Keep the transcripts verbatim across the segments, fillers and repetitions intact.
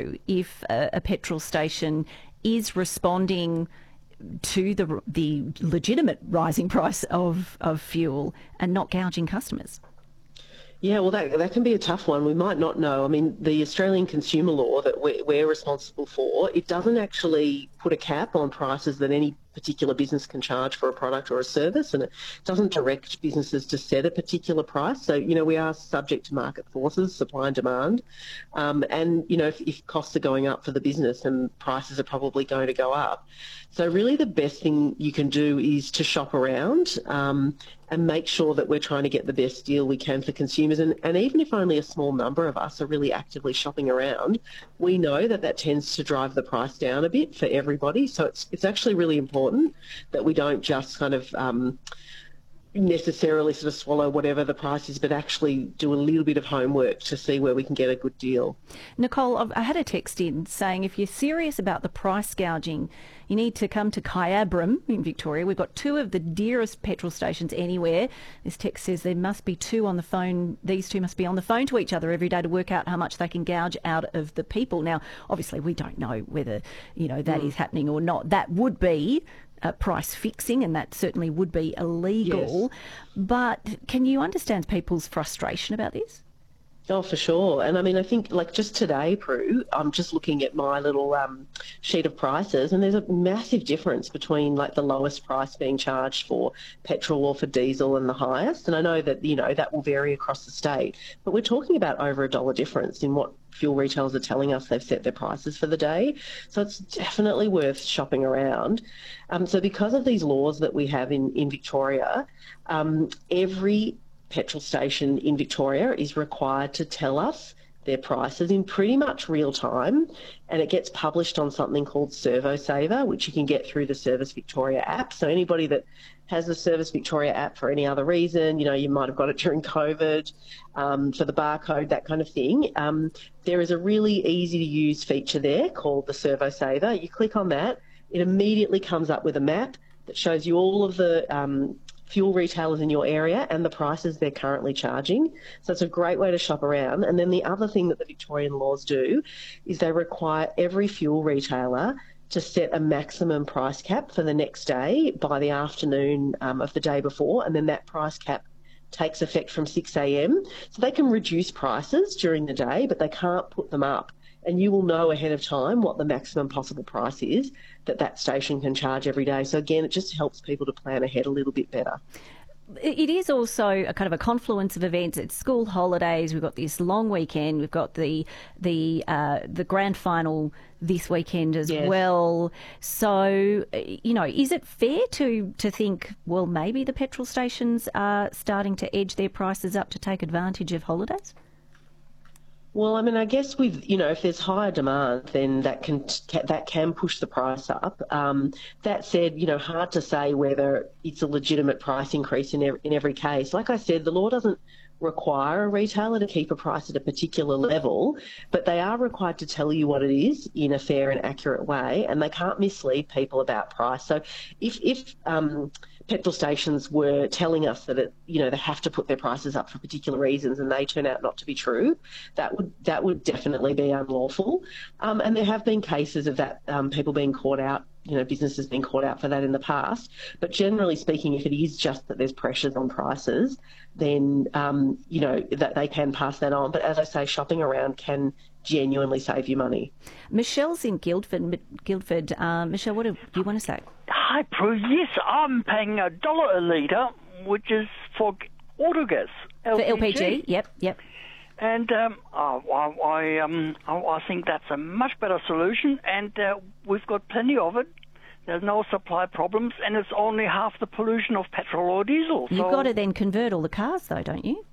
know if a, a petrol station is responding to the the legitimate rising price of, of fuel and not gouging customers? Yeah, well, that that can be a tough one. We might not know. I mean, the Australian consumer law that we're, we're responsible for, it doesn't actually put a cap on prices that any particular business can charge for a product or a service, and it doesn't direct businesses to set a particular price. So, you know, we are subject to market forces, supply and demand. Um, and, you know, if, if costs are going up for the business, and prices are probably going to go up. So really the best thing you can do is to shop around um, and make sure that we're trying to get the best deal we can for consumers. And, and even if only a small number of us are really actively shopping around, we know that that tends to drive the price down a bit for everybody. So it's, it's actually really important that we don't just kind of um, necessarily sort of swallow whatever the price is, but actually do a little bit of homework to see where we can get a good deal. Nicole, I've- I had a text in saying if you're serious about the price gouging, you need to come to Kyabram in Victoria. We've got two of the dearest petrol stations anywhere. This text says there must be two on the phone. These two must be on the phone to each other every day to work out how much they can gouge out of the people. Now, obviously, we don't know whether, you know, that mm. is happening or not. That would be Uh, price fixing, and that certainly would be illegal. Yes. But can you understand people's frustration about this? Oh, for sure. And I mean, I think like just today, Prue, I'm just looking at my little um, sheet of prices, and there's a massive difference between like the lowest price being charged for petrol or for diesel and the highest. And I know that, you know, that will vary across the state, but we're talking about over a dollar difference in what fuel retailers are telling us they've set their prices for the day. So it's definitely worth shopping around. Um, so because of these laws that we have in, in Victoria, um, every petrol station in Victoria is required to tell us their prices in pretty much real time, and it gets published on something called ServoSaver, which you can get through the Service Victoria app. So anybody that has the Service Victoria app for any other reason, you know, you might have got it during COVID, um, for the barcode, that kind of thing. Um, there is a really easy to use feature there called the ServoSaver. You click on that, it immediately comes up with a map that shows you all of the um, fuel retailers in your area and the prices they're currently charging. So it's a great way to shop around. And then the other thing that the Victorian laws do is they require every fuel retailer to set a maximum price cap for the next day by the afternoon um, of the day before, and then that price cap takes effect from six a m. So they can reduce prices during the day, but they can't put them up. And you will know ahead of time what the maximum possible price is that that station can charge every day. So again, it just helps people to plan ahead a little bit better. It is also a kind of a confluence of events. It's school holidays. We've got this long weekend. We've got the the uh, the grand final this weekend as Yes. well. So, you know, is it fair to to think, well, maybe the petrol stations are starting to edge their prices up to take advantage of holidays? Well, I mean, I guess with, you know, if there's higher demand, then that can that can push the price up. Um, that said, you know, hard to say whether it's a legitimate price increase in every, in every case. Like I said, the law doesn't require a retailer to keep a price at a particular level, but they are required to tell you what it is in a fair and accurate way, and they can't mislead people about price. So if, if um, petrol stations were telling us that, it, you know, they have to put their prices up for particular reasons and they turn out not to be true, that would that would definitely be unlawful. Um, and there have been cases of that, um, people being caught out, you know, businesses being caught out for that in the past. But generally speaking, if it is just that there's pressures on prices, then, um, you know, that they can pass that on. But as I say, shopping around can genuinely save you money. Michelle's in Guildford. Guildford. Uh, Michelle, what do you want to say? Hi, Prue. Yes, I'm paying a dollar a litre, which is for autogas. L P G. For L P G, yep, yep. And um, I, I, I, um, I I think that's a much better solution, and uh, we've got plenty of it. There's no supply problems, and it's only half the pollution of petrol or diesel. You've so got to then convert all the cars, though, don't you?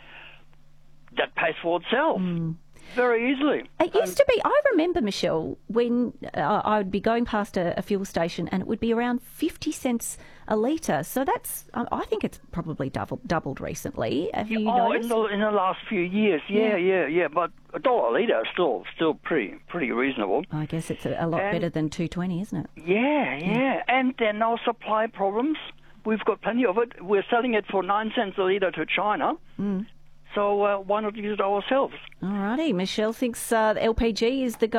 that pays for itself Mm. very easily. It used to be, I remember, Michelle, when uh, I would be going past a, a fuel station and it would be around fifty cents a litre. So that's, I I think it's probably double, doubled recently. Have you oh, noticed? in the, in the last few years, yeah, yeah, yeah. But a dollar a litre is still still pretty pretty reasonable. I guess it's a, a lot And- better than two twenty, isn't it? Yeah, yeah. And there are no supply problems. We've got plenty of it. We're selling it for nine cents a litre to China. Mm. So uh, why not use it ourselves? All righty. Michelle thinks uh, L P G is the go.